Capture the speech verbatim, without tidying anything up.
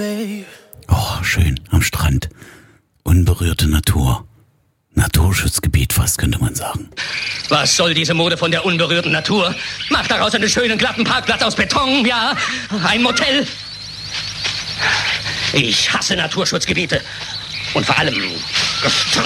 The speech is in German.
Oh, schön, am Strand. Unberührte Natur. Naturschutzgebiet fast, könnte man sagen. Was soll diese Mode von der unberührten Natur? Mach daraus einen schönen glatten Parkplatz aus Beton, ja? Ein Motel? Ich hasse Naturschutzgebiete. Und vor allem